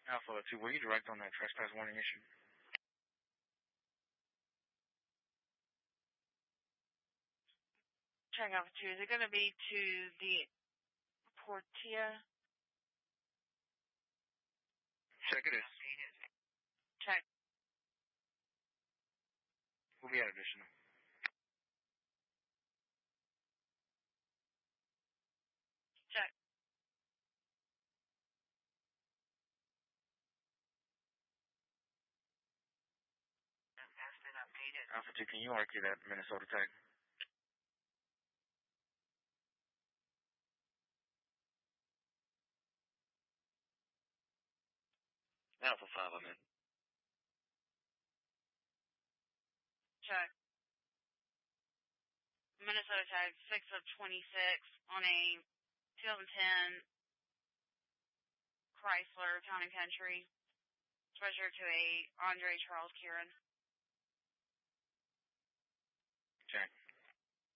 Alpha 2, were you direct on that trespass warning issue? Check Alpha 2. Is it going to be to the Portia? Check it is. Check. We'll be at additional. Check. Has been updated. Alpha 2, can you argue that Minnesota tag? Alpha 5, I'm in. Check. Minnesota tag 6 of 26 on a 2010 Chrysler Town and Country. Treasure to a Andre Charles Kieran.